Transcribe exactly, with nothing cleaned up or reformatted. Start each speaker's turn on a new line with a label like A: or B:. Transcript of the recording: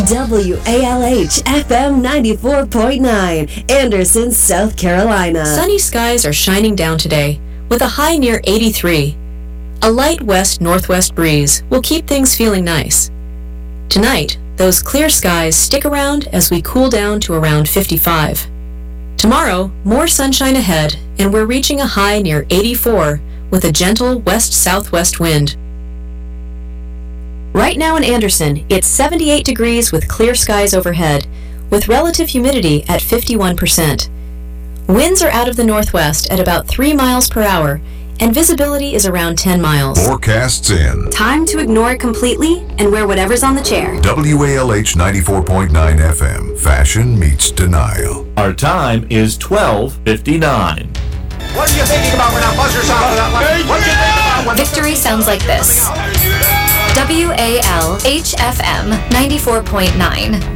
A: W A L H F M ninety-four point nine, Anderson, South Carolina.
B: Sunny skies are shining down today, with a high near eighty-three. A light west-northwest breeze will keep things feeling nice. Tonight, those clear skies stick around as we cool down to around fifty-five. Tomorrow, more sunshine ahead, and we're reaching a high near eighty-four with a gentle west-southwest wind. Right now in Anderson, it's seventy-eight degrees with clear skies overhead, with relative humidity at fifty-one percent. Winds are out of the northwest at about three miles per hour, and visibility is around ten miles.
C: Forecasts in.
D: Time to ignore it completely and wear whatever's on the chair.
C: W A L H ninety-four point nine F M. Fashion meets denial.
E: Our time is twelve fifty-nine.
F: What are you thinking about when I buzz your sound that way? What do you think about when
G: Victory sounds like this. W A L H F M ninety-four point nine.